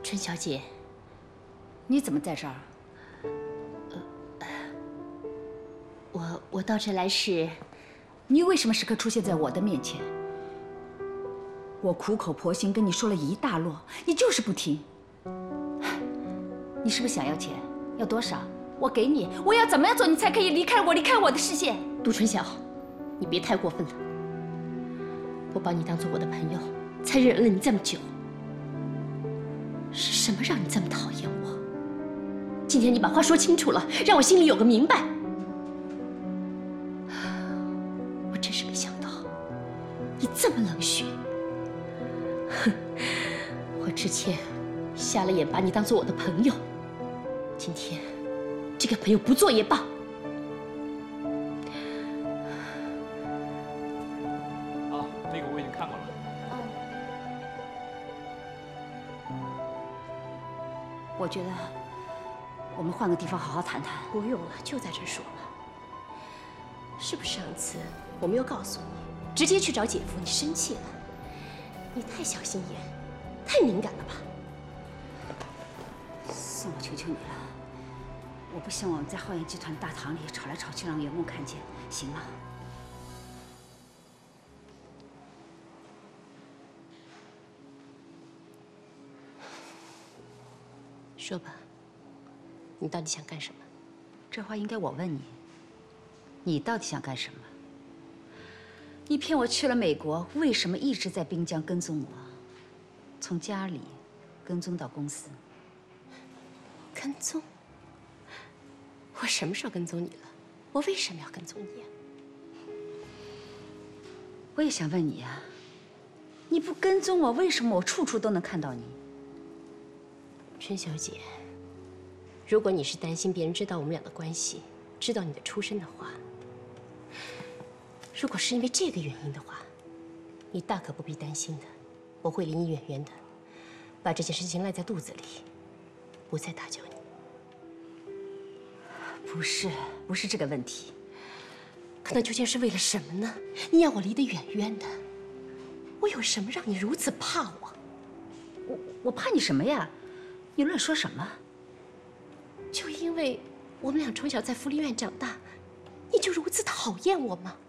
春小姐， 你怎么在这儿？ 我到这来是， 你为什么时刻出现在我的面前？我苦口婆心跟你说了一大摞，你就是不听。你是不是想要钱？要多少？我给你。我要怎么样做，你才可以离开我的视线？ 杜春晓，你别太过分了。我把你当做我的朋友，才忍了你这么久。是什么让你这么讨厌我？今天你把话说清楚了，让我心里有个明白。我真是没想到，你这么冷血。哼，我之前瞎了眼把你当做我的朋友，今天这个朋友不做也罢。 那个我已经看过了。 我觉得我们换个地方好好谈谈。 不用了，就在这儿说吧。是不是上次我没有告诉你，直接去找姐夫，你生气了？你太小心眼，太敏感了吧？ 算我求求你了，我不希望我们在浩源集团大堂里吵来吵去，让员工看见，行吗？ 说吧，你到底想干什么？ 这话应该我问你，你到底想干什么？你骗我去了美国，为什么一直在滨江跟踪我？从家里跟踪到公司。 跟踪？我什么时候跟踪你了？我为什么要跟踪你啊？ 我也想问你啊，你不跟踪我，为什么我处处都能看到你？ 春小姐，如果你是担心别人知道我们俩的关系，知道你的出身的话，如果是因为这个原因的话，你大可不必担心的。我会离你远远的，把这件事情赖在肚子里，不再打搅你。 不是这个问题。 可那究竟是为了什么呢？你要我离得远远的，我有什么让你如此怕我？ 我怕你什么呀？你乱说什么？ 就因为我们俩从小在福利院长大，你就如此讨厌我吗？